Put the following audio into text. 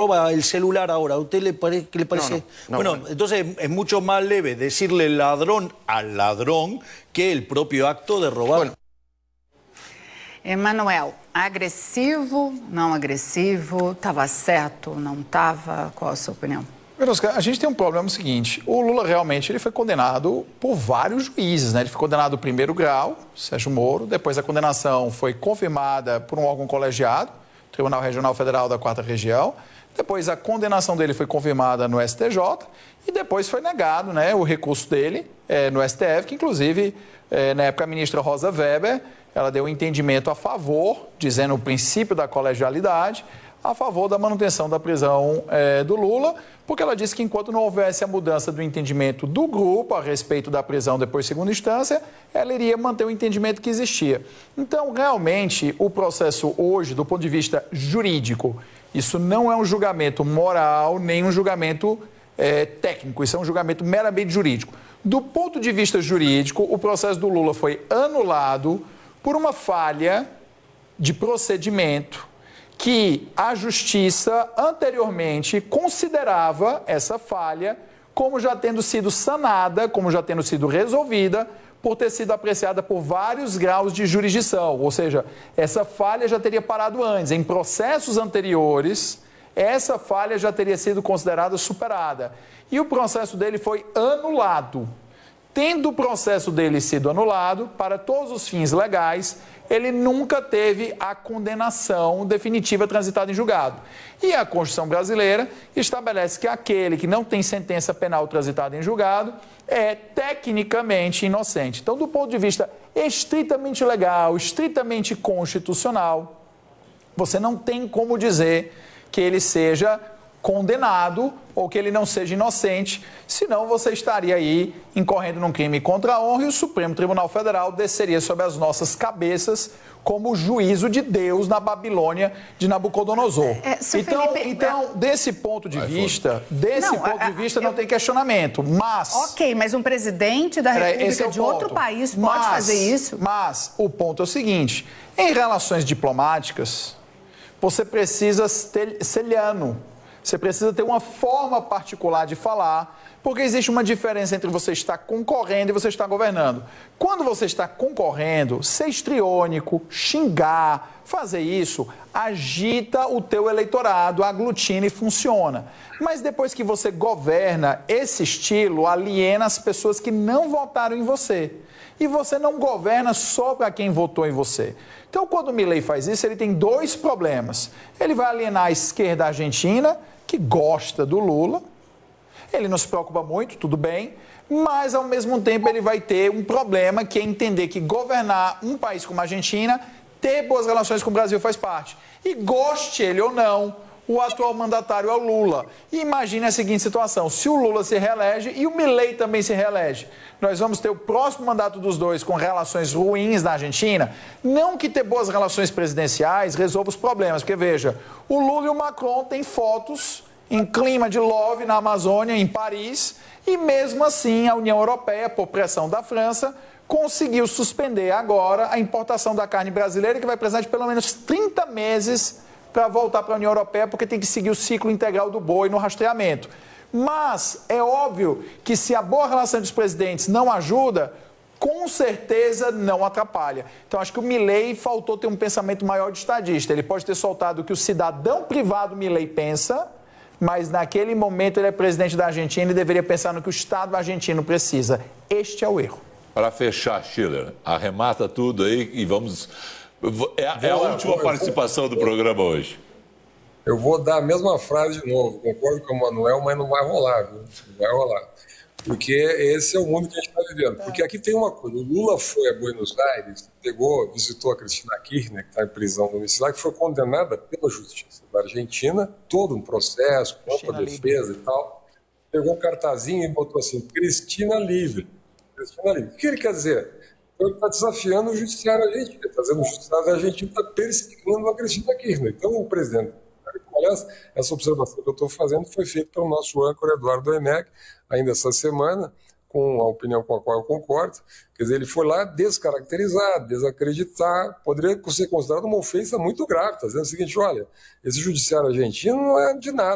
roba el celular ahora, ¿a usted qué le parece? Bueno, entonces es mucho más leve decirle ladrón al ladrón que el propio acto de robar. Bueno. Emanuel, agressivo, não agressivo, estava certo, não estava? Qual a sua opinião? A gente tem um problema seguinte, o Lula realmente ele foi condenado por vários juízes, né? Ele foi condenado no primeiro grau, Sérgio Moro, depois a condenação foi confirmada por um órgão colegiado, Tribunal Regional Federal da 4ª Região, depois a condenação dele foi confirmada no STJ e depois foi negado, né, o recurso dele no STF, que inclusive na época a ministra Rosa Weber, ela deu um entendimento a favor, dizendo o princípio da colegialidade, a favor da manutenção da prisão do Lula, porque ela disse que enquanto não houvesse a mudança do entendimento do grupo a respeito da prisão depois de segunda instância, ela iria manter o entendimento que existia. Então, realmente, o processo hoje, do ponto de vista jurídico, isso não é um julgamento moral, nem um julgamento técnico, isso é um julgamento meramente jurídico. Do ponto de vista jurídico, o processo do Lula foi anulado por uma falha de procedimento que a Justiça anteriormente considerava essa falha como já tendo sido sanada, como já tendo sido resolvida, por ter sido apreciada por vários graus de jurisdição. Ou seja, essa falha já teria parado antes. Em processos anteriores, essa falha já teria sido considerada superada. E o processo dele foi anulado. Tendo o processo dele sido anulado, para todos os fins legais, ele nunca teve a condenação definitiva transitada em julgado. E a Constituição brasileira estabelece que aquele que não tem sentença penal transitada em julgado é tecnicamente inocente. Então, do ponto de vista estritamente legal, estritamente constitucional, você não tem como dizer que ele seja condenado ou que ele não seja inocente, senão você estaria aí incorrendo num crime contra a honra e o Supremo Tribunal Federal desceria sobre as nossas cabeças como o juízo de Deus na Babilônia de Nabucodonosor. Então, desse ponto de vista, não tem questionamento, mas... Ok, mas um presidente da República de outro país pode fazer isso? Mas o ponto é o seguinte, em relações diplomáticas, você precisa ser liano. Você precisa ter uma forma particular de falar, porque existe uma diferença entre você estar concorrendo e você estar governando. Quando você está concorrendo, ser histriônico, xingar, fazer isso, agita o teu eleitorado, aglutina e funciona. Mas depois que você governa, esse estilo aliena as pessoas que não votaram em você. E você não governa só para quem votou em você. Então, quando o Milei faz isso, ele tem dois problemas. Ele vai alienar a esquerda argentina, que gosta do Lula, ele não se preocupa muito, tudo bem, mas ao mesmo tempo ele vai ter um problema que é entender que governar um país como a Argentina, ter boas relações com o Brasil faz parte. E goste ele ou não, o atual mandatário é o Lula. E imagine a seguinte situação, se o Lula se reelege e o Milei também se reelege, nós vamos ter o próximo mandato dos dois com relações ruins na Argentina, não que ter boas relações presidenciais resolva os problemas, porque veja, o Lula e o Macron têm fotos em clima de love na Amazônia, em Paris, e mesmo assim a União Europeia, por pressão da França, conseguiu suspender agora a importação da carne brasileira, que vai precisar de pelo menos 30 meses para voltar para a União Europeia, porque tem que seguir o ciclo integral do boi no rastreamento. Mas é óbvio que se a boa relação dos presidentes não ajuda, com certeza não atrapalha. Então acho que o Milei faltou ter um pensamento maior de estadista. Ele pode ter soltado o que o cidadão privado Milei pensa, mas naquele momento ele é presidente da Argentina e deveria pensar no que o Estado argentino precisa. Este é o erro. Para fechar, Schiller, arremata tudo aí e vamos... É a última participação do programa hoje. Eu vou dar a mesma frase de novo. Concordo com o Manuel, mas não vai rolar, viu? Não vai rolar. Porque esse é o mundo que a gente está vivendo. Porque aqui tem uma coisa. O Lula foi a Buenos Aires, visitou a Cristina Kirchner, que está em prisão domiciliar, que foi condenada pela Justiça da Argentina, todo um processo, com a defesa e tal. Pegou um cartazinho e botou assim, Cristina livre. Cristina livre. O que ele quer dizer? Ele está desafiando o judiciário argentino, está dizendo que o judiciário argentino está perseguindo a Cristina Kirchner. Então, o presidente, aliás, essa observação que eu estou fazendo foi feita pelo nosso âncora Eduardo Domenech, ainda essa semana, com a opinião com a qual eu concordo. Quer dizer, ele foi lá descaracterizar, desacreditar, poderia ser considerado uma ofensa muito grave. Está dizendo o seguinte, olha, esse judiciário argentino não é de nada.